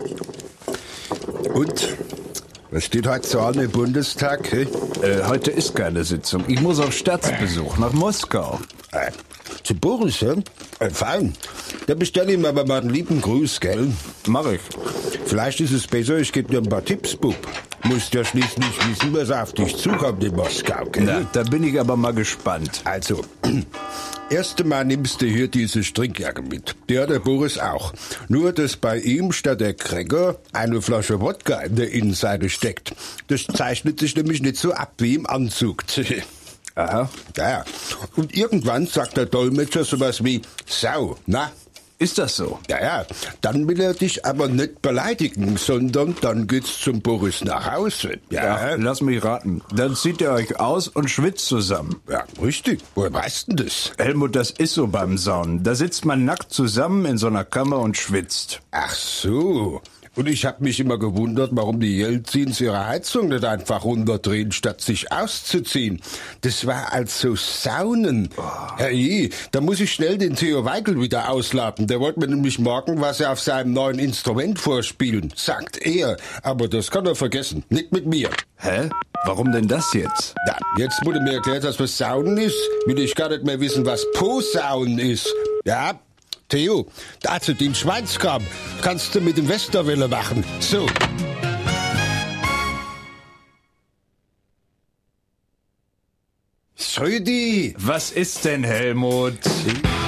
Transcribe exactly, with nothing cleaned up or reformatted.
Und? Was steht heute so an im Bundestag? He? Äh, heute ist keine Sitzung. Ich muss auf Staatsbesuch nach Moskau. Äh, zu Boris, ja? Äh, fein. Da bestelle ich mir aber mal einen lieben Gruß, gell? Mach ich. Vielleicht ist es besser, ich gebe dir ein paar Tipps, Bub. Musst ja schließlich wissen, was auf dich zukommt in Moskau, gell? Na, da bin ich aber mal gespannt. Also, erst einmal nimmst du hier diese Strickjacke mit. Die hat der Boris auch. Nur, dass bei ihm statt der Cracker eine Flasche Wodka in der Innenseite steckt. Das zeichnet sich nämlich nicht so ab wie im Anzug. Aha. Ja, und irgendwann sagt der Dolmetscher sowas wie Sau, na? Ist das so? Ja, ja, dann will er dich aber nicht beleidigen, sondern dann geht's zum Boris nach Hause. Ja, Ja, lass mich raten. Dann zieht ihr euch aus und schwitzt zusammen. ja, richtig. Woher weißt denn das? Helmut, das ist so beim Saunen. Da sitzt man nackt zusammen in so einer Kammer und schwitzt. Ach so. Und ich hab mich immer gewundert, warum die Jelzins ihre Heizung nicht einfach runterdrehen, statt sich auszuziehen. Das war also Saunen. Oh. Hey, da muss ich schnell den Theo Weigel wieder ausladen. Der wollte mir nämlich morgen was auf seinem neuen Instrument vorspielen, sagt er. Aber das kann er vergessen. Nicht mit mir. Hä? Warum denn das jetzt? Ja, jetzt wurde mir erklärt, dass was Saunen ist, will ich gar nicht mehr wissen, was Posaunen ist. Ja, Theo, dazu den Schweinskram kannst du mit dem Westerwelle machen. So. Schrödi! Was ist denn, Helmut?